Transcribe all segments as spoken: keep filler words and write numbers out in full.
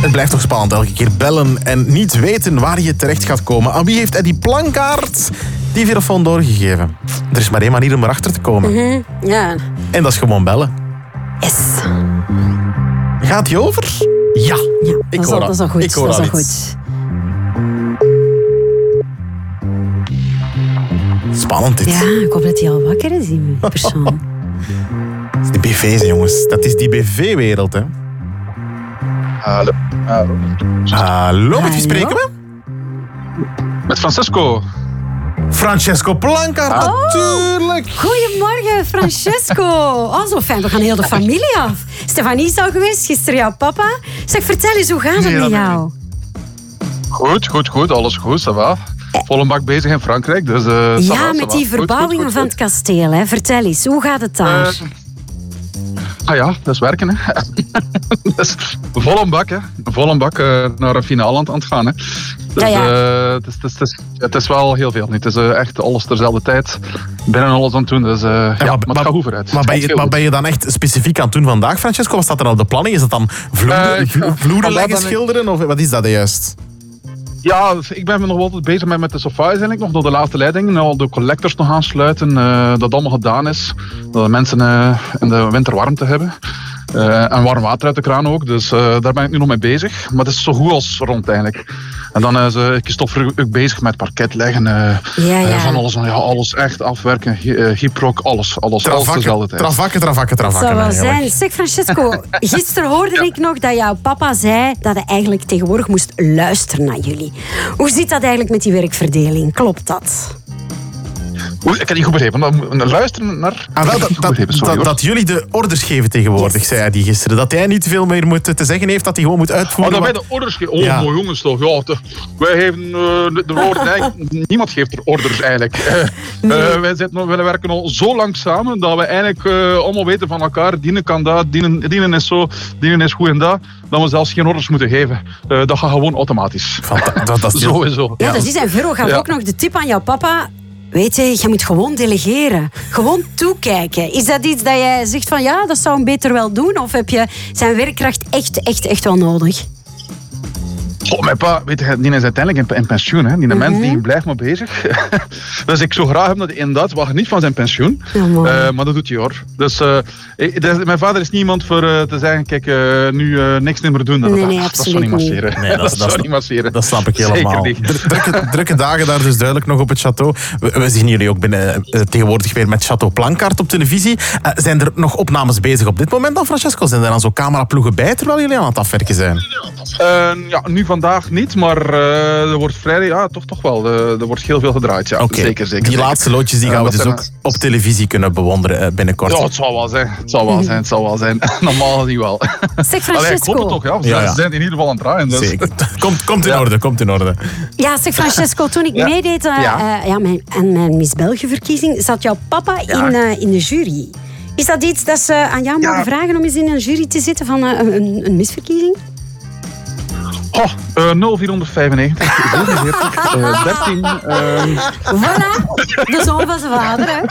Het blijft toch spannend elke keer bellen en niet weten waar je terecht gaat komen. Aan wie heeft Eddie Plankaart die verofoon doorgegeven? Er is maar één manier om erachter te komen. Mm-hmm. Ja. En dat is gewoon bellen. Yes. Gaat die over? Ja. Ja, Ik dat, is hoor al, dat. dat is al goed. Ik hoor dat is al al iets. goed. Spannend dit. Ja, ik hoop dat hij al wakker is, die persoon. Dat is die B V's, jongens. Dat is die B V-wereld, hè. Hallo. Hallo. Hallo, met wie Hallo? spreken we? Met Francesco. Francesco Plankaart, natuurlijk. Goedemorgen, Francesco. Oh, zo fijn. We gaan heel de familie af. Stefanie is al geweest, gisteren jouw papa. Zeg, vertel eens, hoe gaat het Nee, met dat ben jou? Goed, goed, goed. Alles goed, ça va. Volle bak bezig in Frankrijk, dus... Uh, ça va, Ja, ça met va. die Goed, verbouwingen goed, goed, van goed. het kasteel. Hè. Vertel eens, hoe gaat het daar? Eh, ah ja, dat is werken, hè. Dus vol een bak, hè. Vol een bak uh, naar een finale aan het gaan, hè. Dus, Ja, ja. uh, het, is, het, is, het, is, het is wel heel veel. Het is uh, echt alles terzelfde tijd. Binnen alles aan het doen, dus uh, ja, maar- maar het maar- gaat goed vooruit. Maar ben, Het je, gaat maar veel ben je dan echt specifiek aan het doen vandaag, Francesco? Wat staat er nou op de planning? Is dat dan vloeren, Eh, ik- vlo- vloeren vandaag leggen, ben ik- schilderen? Of wat is dat juist? Ja, ik ben nog altijd bezig met, met de sofa's eigenlijk, nog door de laatste leidingen. Al de collectors nog aansluiten, uh, dat allemaal gedaan is. Dat de mensen uh, in de winter warmte hebben. Uh, en warm water uit de kraan ook, dus uh, daar ben ik nu nog mee bezig. Maar het is zo goed als rond eigenlijk. En dan is uh, Christophe ook bezig met parket leggen. Uh, Ja, ja. uh, van alles, ja, alles echt afwerken, uh, gyproc, alles, alles, alles dezelfde Travakken, tijd. travakken, travakken, Het travakken. zou wel eigenlijk. zijn. Zeg, Francesco, gisteren hoorde ik nog dat jouw papa zei dat hij eigenlijk tegenwoordig moest luisteren naar jullie. Hoe zit dat eigenlijk met die werkverdeling? Klopt dat? Oei, ik heb niet goed begrepen. Dan luisteren naar... Ah, wel, Ik heb dat, niet goed dat, begrepen, sorry, dat, hoor. dat jullie de orders geven tegenwoordig, zei hij die gisteren. Dat hij niet veel meer moet te zeggen heeft, dat hij gewoon moet Oh, uitvoeren. dat wij wat- de orders geven. Oh, Ja. mooi jongens toch. Ja, te- wij geven uh, de, de orders. eigenlijk- Niemand geeft er orders eigenlijk. Eh, eh, wij, zitten, wij werken al zo lang samen dat we eigenlijk uh, allemaal weten van elkaar. Dienen kan dat, dienen, dienen is zo, dienen is goed en dat. Dat we zelfs geen orders moeten geven. Uh, dat gaat gewoon automatisch. Fanta- dat, dat is Sowieso. Ja, dat is en Vero gaf Ja. ook nog de tip aan jouw papa. Weet je, je moet gewoon delegeren. Gewoon toekijken. Is dat iets dat jij zegt van ja, dat zou hem beter wel doen? Of heb je zijn werkkracht echt, echt, echt wel nodig? Oh, mijn pa, weet je, die is uiteindelijk in, in pensioen. Hè. Die Mhm. mens die blijft maar bezig. Dus ik zou graag hebben dat hij inderdaad wacht niet van zijn pensioen. Ja, mooi. Uh, maar dat doet hij hoor. Dus uh, ik- dus mijn vader is niet iemand voor uh, te zeggen, kijk, uh, nu uh, niks meer doen. Dat, Nee, dat, nee, dat absoluut zou niet niet. masseren. Nee, dat- dat, dat- zou niet masseren. Dat snap ik helemaal. Zeker niet. Dru- Drukke, drukke dagen daar dus duidelijk nog op het château. We, we zien jullie ook binnen, uh, tegenwoordig weer met Château Plankaart op televisie. Uh, zijn er nog opnames bezig op dit moment dan, Francesco? Zijn er dan zo cameraploegen bij terwijl jullie aan het afwerken zijn? Uh, ja, nu vandaag niet, maar uh, er wordt vrijdag, ja, toch, toch wel. Uh, er wordt heel veel gedraaid, ja. Oké, Zeker, zeker. die zeker. laatste loodjes die Ja, gaan we dat dus zijn, ook op televisie kunnen bewonderen uh, binnenkort. Ja, het zal wel zijn. Het zal wel zijn, het zal wel zijn. Normaal gezien wel. Zeg, Allee, ik Francesco. hoop het toch, ja. Ze Ja, ja. zijn in ieder geval aan het draaien. Dus. Zeker. Komt, komt in Ja. orde, komt in orde. Ja, zeg Francesco, toen ik Ja. meedeed uh, Ja. uh, ja, mijn, aan mijn Miss België-verkiezing, zat jouw papa Ja. in, uh, in de jury. Is dat iets dat ze aan jou mogen Ja. vragen om eens in een jury te zitten van uh, een, een misverkiezing? Oh, uh, nul vierhonderdvijfennegentig, zevenenveertig, uh, dertien. Uh, Voilà, de zoon van zijn vader, hè?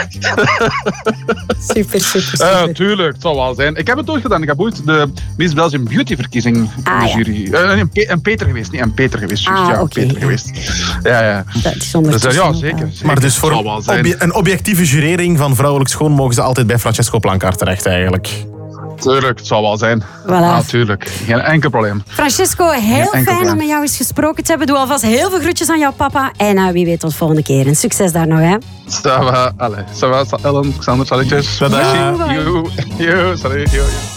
Super, super, super. uh, tuurlijk, het zal wel zijn. Ik heb het ooit gedaan. Ik heb ooit de Miss Belgium Beauty verkiezing Ah, in de ja. jury. Uh, nee, een, Pe- een Peter geweest, niet een Peter geweest. Juist, Ah, ja, een oké, Peter ja. geweest. Ja, ja. Dat is Dus, uh, ondertussen ja, ook, zeker, uh, zeker. Maar dus voor Het zal wel zijn. obje- een objectieve jurering van vrouwelijk schoon mogen ze altijd bij Francesco Plankaart terecht eigenlijk. Tuurlijk, het zal wel zijn. Voilà. Natuurlijk, geen enkel probleem. Francesco, heel enkel fijn probleem. om met jou eens gesproken te hebben. Doe alvast heel veel groetjes aan jouw papa. En uh, wie weet tot volgende keer. En succes daar nog, hè. Ça va, allez, ça va, Ellen, Xander, salutjes. Tada. Bye. Yo, yo, salut, yo, yo.